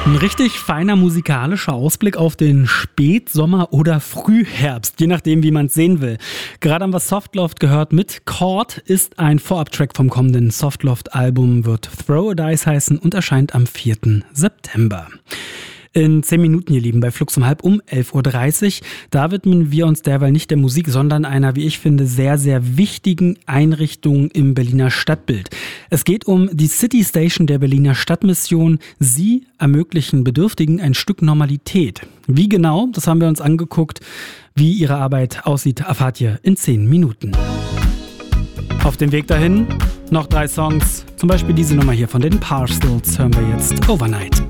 Ein richtig feiner musikalischer Ausblick auf den Spätsommer oder Frühherbst, je nachdem, wie man es sehen will. Gerade haben wir Softloft gehört mit Chord, ist ein Vorabtrack vom kommenden Softloft-Album, wird Throw a Dice heißen und erscheint am 4. September. In 10 Minuten, ihr Lieben, bei Flux um 11:30 Uhr. Da widmen wir uns derweil nicht der Musik, sondern einer, wie ich finde, sehr, sehr wichtigen Einrichtung im Berliner Stadtbild. Es geht um die City Station der Berliner Stadtmission. Sie ermöglichen Bedürftigen ein Stück Normalität. Wie genau, das haben wir uns angeguckt. Wie ihre Arbeit aussieht, erfahrt ihr in 10 Minuten. Auf dem Weg dahin noch 3 Songs. Zum Beispiel diese Nummer hier von den Parcels hören wir jetzt, Overnight.